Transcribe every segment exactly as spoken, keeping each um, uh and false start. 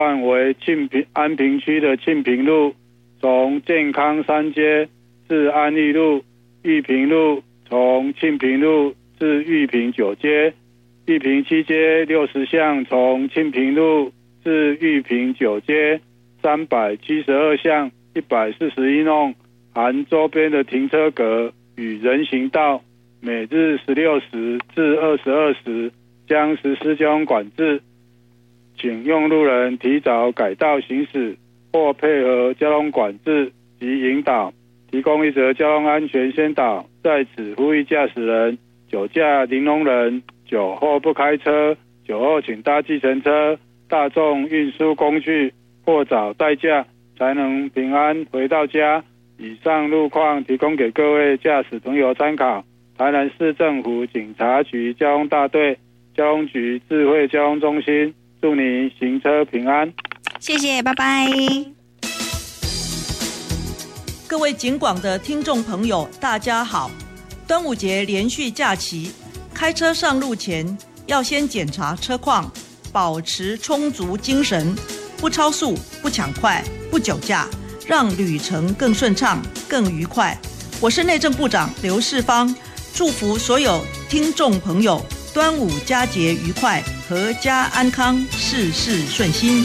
范围庆平安平区的庆平路，从健康三街至安义路；裕平路从庆平路至裕平九街；裕平七街六十巷从庆平路至裕平九街；三百七十二巷一百四十一弄，含周边的停车格与人行道，每日十六时至二十二时将实施交通管制，请用路人提早改道行驶或配合交通管制及引导，提供一则交通安全宣导。在此呼吁驾驶人、酒驾零容忍、酒后不开车、酒后请搭计程车、大众运输工具或找代驾，才能平安回到家。以上路况提供给各位驾驶朋友参考。台南市政府警察局交通大队、交通局智慧交通中心，祝你行车平安。 谢谢，拜拜。 各位警广的听众朋友，大家好。端午节连续假期，开车上路前要先检查车况，保持充足精神，不超速、不抢快、不酒驾，让旅程更顺畅、更愉快。我是内政部长刘世芳，祝福所有听众朋友端午佳节愉快，阖家安康，事事顺心。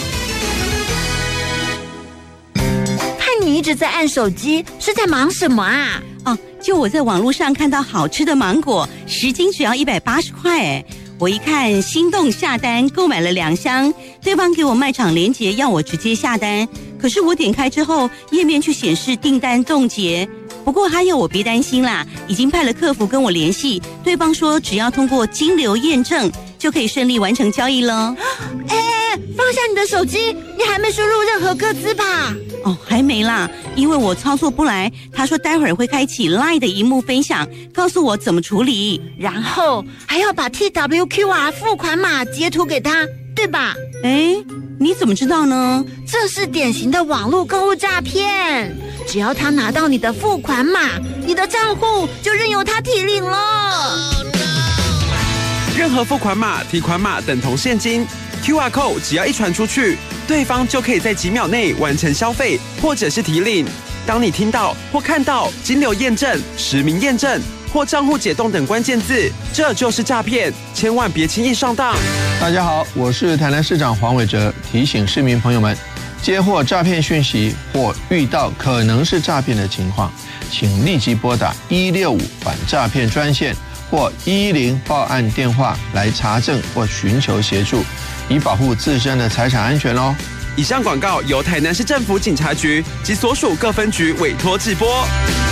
看你一直在按手机，是在忙什么啊？ 哦，就我在网络上看到好吃的芒果，十斤只要一百八十块哎。我一看心动下单，购买了两箱，对方给我卖场连结，要我直接下单。可是我点开之后，页面却显示订单冻结。不过还有我别担心啦，已经派了客服跟我联系，对方说只要通过金流验证，就可以顺利完成交易了。 哎哎，放下你的手机，你还没输入任何个资吧？ 哦，还没啦，因为我操作不来。他说待会儿会开启 LINE 的萤幕分享，告诉我怎么处理， 然后还要把 T W Q R 付款码截图给他，对吧？ 哎，你怎么知道呢？ 这是典型的网络购物诈骗，只要他拿到你的付款码，你的账户就任由他提领了。Oh, no. 任何付款码、提款码等同现金 ，Q R code 只要一传出去，对方就可以在几秒内完成消费或者是提领。当你听到或看到金流验证、实名验证或账户解冻等关键字，这就是诈骗，千万别轻易上当。 大家好，我是台南市长黄伟哲，提醒市民朋友们，接获诈骗讯息或遇到可能是诈骗的情况，请立即拨打一六五反诈骗专线或一一零报案电话来查证或寻求协助，以保护自身的财产安全哦。 以上广告由台南市政府警察局及所属各分局委托制播。